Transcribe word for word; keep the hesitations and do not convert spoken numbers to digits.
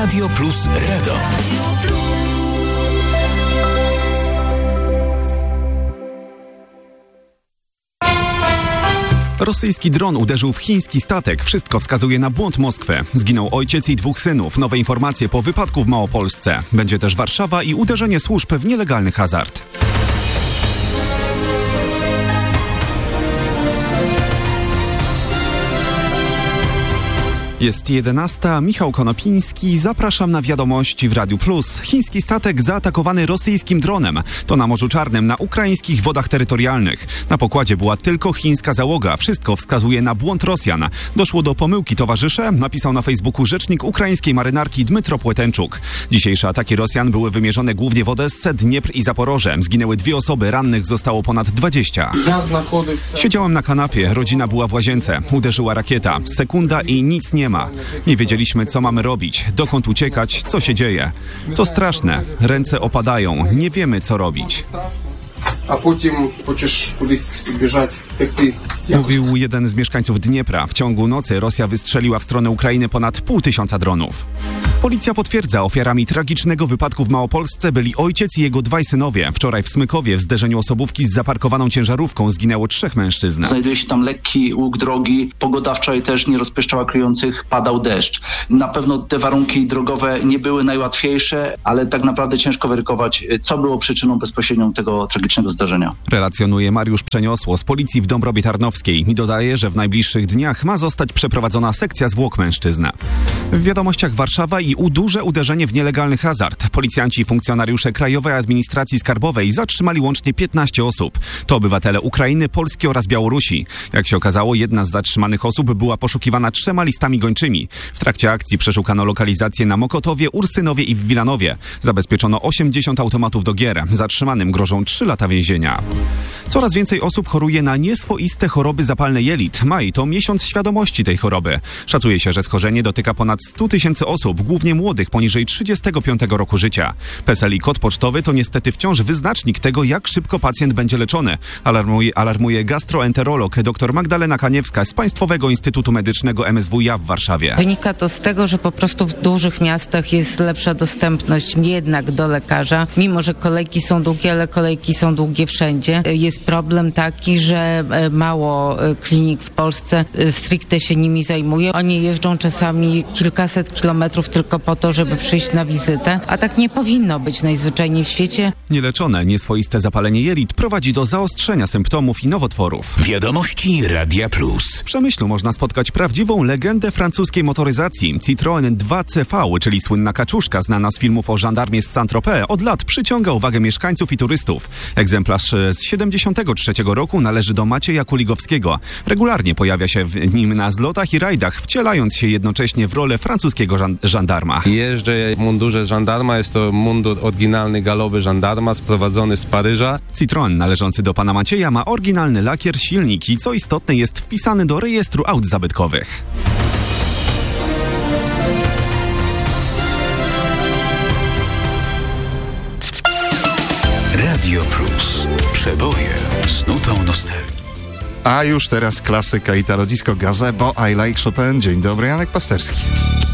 Radio Plus Radom. Rosyjski dron uderzył w chiński statek. Wszystko wskazuje na błąd Moskwy. Zginął ojciec i dwóch synów. Nowe informacje po wypadku w Małopolsce. Będzie też Warszawa i uderzenie służb w nielegalny hazard. Jest jedenasta. Michał Konopiński. Zapraszam na wiadomości w Radiu Plus. Chiński statek zaatakowany rosyjskim dronem. To na Morzu Czarnym, na ukraińskich wodach terytorialnych. Na pokładzie była tylko chińska załoga. Wszystko wskazuje na błąd Rosjan. Doszło do pomyłki, towarzysze, napisał na Facebooku rzecznik ukraińskiej marynarki Dmytro Płetenczuk. Dzisiejsze ataki Rosjan były wymierzone głównie w Odessę, Dniepr i Zaporoże. Zginęły dwie osoby, rannych zostało ponad dwadzieścia. Siedziałem na kanapie, rodzina była w łazience. Uderzyła rakieta. Sekunda i nic nie ma. Nie wiedzieliśmy, co mamy robić, dokąd uciekać, co się dzieje. To straszne. Ręce opadają. Nie wiemy, co robić. A potem chcesz kudись biegać, jak ty. Mówił jeden z mieszkańców Dniepra. W ciągu nocy Rosja wystrzeliła w stronę Ukrainy ponad pół tysiąca dronów. Policja potwierdza, ofiarami tragicznego wypadku w Małopolsce byli ojciec i jego dwaj synowie. Wczoraj w Smykowie w zderzeniu osobówki z zaparkowaną ciężarówką zginęło trzech mężczyzn. Znajduje się tam lekki łuk drogi. Pogoda wczoraj też nie rozpieszczała kryjących, padał deszcz. Na pewno te warunki drogowe nie były najłatwiejsze, ale tak naprawdę ciężko weryfikować, co było przyczyną bezpośrednią tego tragicznego zdarzenia. Relacjonuje Mariusz Przeniosło z policji w Dąbrowie Tarnowskiej i dodaje, że w najbliższych dniach ma zostać przeprowadzona sekcja zwłok mężczyzny. W wiadomościach Warszawa i u duże uderzenie w nielegalny hazard. Policjanci i funkcjonariusze Krajowej Administracji Skarbowej zatrzymali łącznie piętnaście osób. To obywatele Ukrainy, Polski oraz Białorusi. Jak się okazało, jedna z zatrzymanych osób była poszukiwana trzema listami gończymi. W trakcie akcji przeszukano lokalizacje na Mokotowie, Ursynowie i w Wilanowie. Zabezpieczono osiemdziesiąt automatów do gier. Zatrzymanym grożą trzy lata więzienia. Coraz więcej osób choruje na nieswoiste choroby zapalne jelit. Maj to miesiąc świadomości tej choroby. Szacuje się, że schorzenie dotyka ponad sto tysięcy osób, głównie młodych poniżej trzydziestego piątego roku życia. PESEL i kod pocztowy to niestety wciąż wyznacznik tego, jak szybko pacjent będzie leczony. Alarmuje, alarmuje gastroenterolog dr Magdalena Kaniewska z Państwowego Instytutu Medycznego M S W iA w Warszawie. Wynika to z tego, że po prostu w dużych miastach jest lepsza dostępność jednak do lekarza. Mimo że kolejki są długie, ale kolejki są długie wszędzie. Jest problem taki, że mało klinik w Polsce stricte się nimi zajmuje. Oni jeżdżą czasami kilkaset kilometrów tylko po to, żeby przyjść na wizytę, a tak nie powinno być najzwyczajniej w świecie. Nieleczone, nieswoiste zapalenie jelit prowadzi do zaostrzenia symptomów i nowotworów. Wiadomości Radia Plus. W Przemyślu można spotkać prawdziwą legendę francuskiej motoryzacji. Citroën dwa C V, czyli słynna kaczuszka znana z filmów o żandarmie z Saint-Tropez, od lat przyciąga uwagę mieszkańców i turystów. Egzemplarz z siedemdziesiątego trzeciego roku należy do Macieja Kuligowskiego. Regularnie pojawia się w nim na zlotach i rajdach, wcielając się jednocześnie w rolę francuskiego żan- żandarma. Jeżdżę w mundurze żandarma, jest to mundur oryginalny galowy żandarma, sprowadzony z Paryża. Citroën należący do pana Macieja ma oryginalny lakier, silnik i co istotne jest wpisany do rejestru aut zabytkowych. Radio Plus. Przeboje z nutą nostalgii. A już teraz klasyka Italo Disco Gazebo, I Like Chopin. Dzień dobry, Janek Pasterski.